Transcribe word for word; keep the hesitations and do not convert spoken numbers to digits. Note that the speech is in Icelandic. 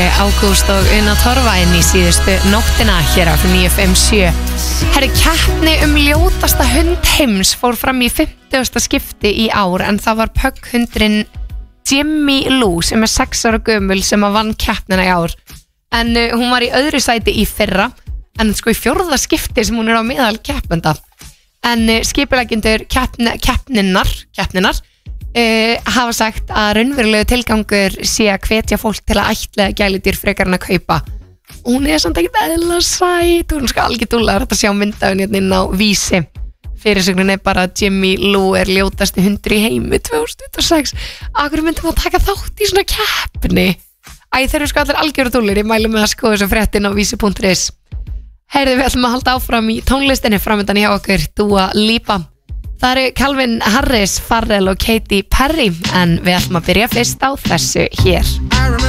Andri Ágúst og Una Torfa inn í síðustu nóttina hér á níu fimm sjö. Herri, keppni um ljótasta hund heims fór fram í fimmtugasta skipti í ár en það var pugghundurinn Jimmy Lou sem er sex ára gömul sem að vann keppnina í ár. En uh, hún var í öðru sæti í fyrra en sko í fjórða skipti sem hún er á meðal keppenda. En uh, skipuleggjendur keppni, keppninnar, keppninnar Uh, hafa sagt að raunverulegu tilgangur sé að hvetja fólk til að ættleiða gæludýr frekar en að kaupa. Hún er samt ekkert eðlilega sæt, hún skal ekki dúlla að sjá myndaðun hérna inn á Vísi. Fyrirsögnin er bara að Jimmy Lou er ljótasti hundur í heimi tvö þúsund tuttugu og sex. Akkur myndum að taka þátt í svona keppni? Æ, þeir eru sko allir algjöru dúllir, ég mælu með að skoða þessu fréttin á vísi punktur is. Heyrðu, við ætlum að halda áfram í tónlistinni framöndan hjá okkur, Dua Lipa. Það eru Calvin Harris, Pharrell og Katy Perry en við ætlum að byrja fyrst á þessu hér.